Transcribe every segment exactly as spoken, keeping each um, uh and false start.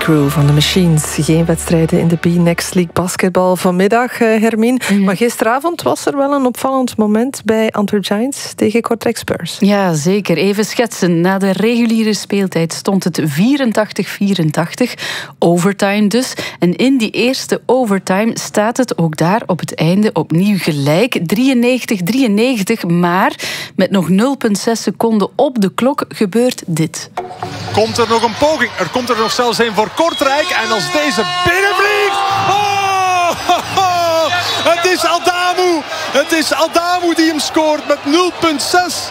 Crew van de Machines. Geen wedstrijden in de B-Next League basketbal vanmiddag, Hermine. Mm. Maar gisteravond was er wel een opvallend moment bij Antwerp Giants tegen Kortrijk Spurs. Ja, zeker. Even schetsen. Na de reguliere speeltijd stond het vierentachtig vierentachtig. Overtime dus. En in die eerste overtime staat het ook daar op het einde opnieuw gelijk. drieënnegentig drieënnegentig. Maar met nog nul komma zes seconden op de klok gebeurt dit. Komt er nog een poging? Er komt er nog zelfs een voor Kortrijk. En als deze binnenvliegt... Oh! Het is Adamu! Het is Adamu die hem scoort met nul komma zes.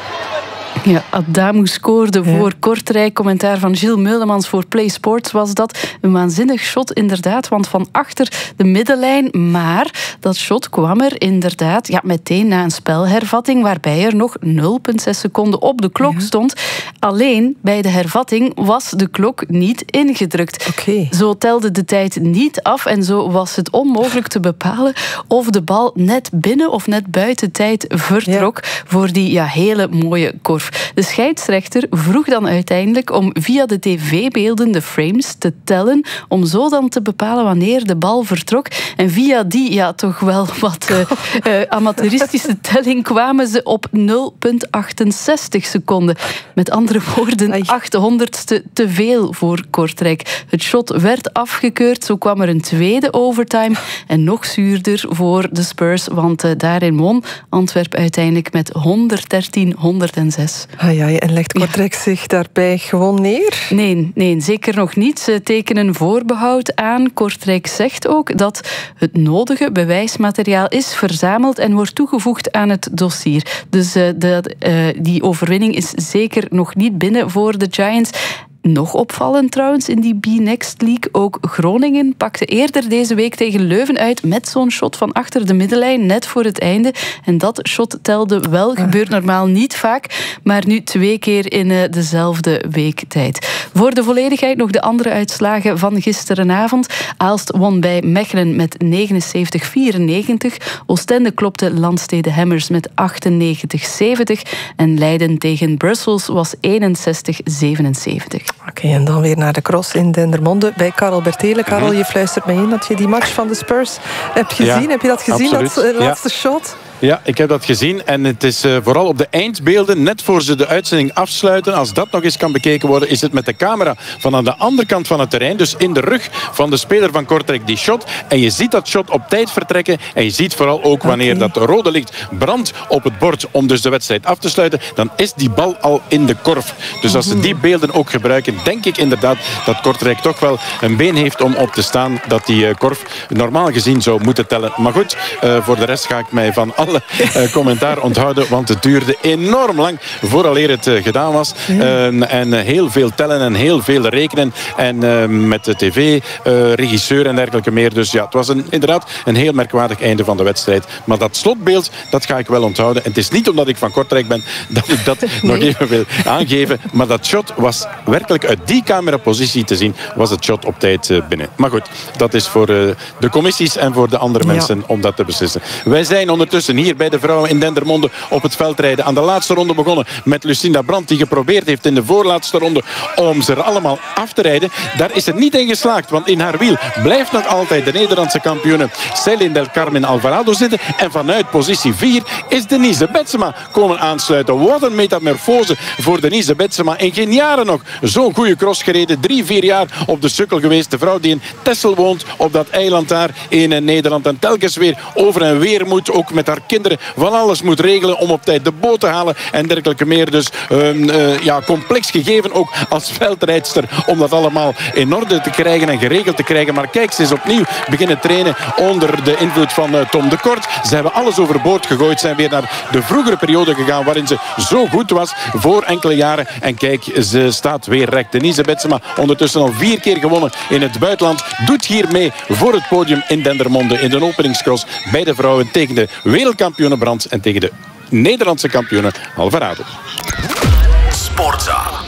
Ja, Adamu scoorde ja. voor Kortrijk. Commentaar van Gilles Meulemans voor Play Sports was dat. Een waanzinnig shot inderdaad, want van achter de middenlijn. Maar dat shot kwam er inderdaad ja, meteen na een spelhervatting, waarbij er nog nul komma zes seconden op de klok ja. stond. Alleen bij de hervatting was de klok niet ingedrukt. Okay. Zo telde de tijd niet af en zo was het onmogelijk te bepalen of de bal net binnen of net buiten tijd vertrok ja. voor die ja, hele mooie korf. De scheidsrechter vroeg dan uiteindelijk om via de tv-beelden de frames te tellen, om zo dan te bepalen wanneer de bal vertrok. En via die, ja, toch wel wat uh, uh, amateuristische telling kwamen ze op nul komma achtenzestig seconden. Met andere woorden, achthonderdste te veel voor Kortrijk. Het shot werd afgekeurd, zo kwam er een tweede overtime en nog zuurder voor de Spurs, want uh, daarin won Antwerp uiteindelijk met honderddertien honderdzes. Ai, ai, en legt Kortrijk ja. zich daarbij gewoon neer? Nee, nee, zeker nog niet. Ze tekenen voorbehoud aan. Kortrijk zegt ook dat het nodige bewijsmateriaal is verzameld en wordt toegevoegd aan het dossier. Dus uh, de, uh, die overwinning is zeker nog niet binnen voor de Giants. Nog opvallend trouwens in die B-Next League. Ook Groningen pakte eerder deze week tegen Leuven uit met zo'n shot van achter de middenlijn, net voor het einde. En dat shot telde wel, gebeurt normaal niet vaak, maar nu twee keer in uh, dezelfde week tijd. Voor de volledigheid nog de andere uitslagen van gisterenavond. Aalst won bij Mechelen met negenenzeventig vierennegentig. Oostende klopte Landstede Hammers met achtennegentig zeventig. En Leiden tegen Brussels was eenenzestig zevenenzeventig. Oké, okay, en dan weer naar de cross in Dendermonde bij Karel Bertele. Karel, je fluistert mij in dat je die match van de Spurs hebt gezien. Ja, heb je dat gezien, absoluut. dat uh, laatste ja. shot? Ja, ik heb dat gezien en het is uh, vooral op de eindbeelden, net voor ze de uitzending afsluiten, als dat nog eens kan bekeken worden, is het met de camera van aan de andere kant van het terrein, dus in de rug van de speler van Kortrijk, die shot. En je ziet dat shot op tijd vertrekken en je ziet vooral ook wanneer okay. dat rode licht brandt op het bord om dus de wedstrijd af te sluiten, dan is die bal al in de korf. Dus als ze die beelden ook gebruiken, denk ik inderdaad dat Kortrijk toch wel een been heeft om op te staan, dat die uh, korf normaal gezien zou moeten tellen. Maar goed, uh, voor de rest ga ik mij van alle uh, commentaar onthouden, want het duurde enorm lang vooraleer het uh, gedaan was. Uh, en uh, heel veel tellen en heel veel rekenen. En uh, met de tv-regisseur uh, en dergelijke meer. Dus ja, het was een, inderdaad een heel merkwaardig einde van de wedstrijd. Maar dat slotbeeld, dat ga ik wel onthouden. En het is niet omdat ik van Kortrijk ben dat ik dat nee. nog even wil aangeven. Maar dat shot was werkelijk uit die camerapositie te zien, was het shot op tijd uh, binnen. Maar goed, dat is voor uh, de commissies en voor de andere mensen ja. om dat te beslissen. Wij zijn ondertussen hier bij de vrouwen in Dendermonde op het veldrijden aan de laatste ronde begonnen met Lucinda Brandt, die geprobeerd heeft in de voorlaatste ronde om ze er allemaal af te rijden. Daar is het niet in geslaagd, want in haar wiel blijft nog altijd de Nederlandse kampioene Celine del Carmen Alvarado zitten. En vanuit positie vier is Denise Betsema komen aansluiten. Wat een metamorfose voor Denise Betsema. In geen jaren nog zo'n goede cross gereden. Drie, vier jaar op de sukkel geweest. De vrouw die in Texel woont, op dat eiland daar in Nederland. En telkens weer over en weer moet, ook met haar kinderen, van alles moet regelen om op tijd de boot te halen en dergelijke meer. Dus uh, uh, ja, complex gegeven ook als veldrijdster om dat allemaal in orde te krijgen en geregeld te krijgen. Maar kijk, ze is opnieuw beginnen trainen onder de invloed van uh, Tom de Kort. Ze hebben alles overboord gegooid, zijn weer naar de vroegere periode gegaan waarin ze zo goed was voor enkele jaren. En kijk, ze staat weer recht. Denise Betsema, ondertussen al vier keer gewonnen in het buitenland, doet hier mee voor het podium in Dendermonde in de openingscross bij de vrouwen tegen de wereldkampioene Brandt en tegen de Nederlandse kampioene Alvarado. Sportza.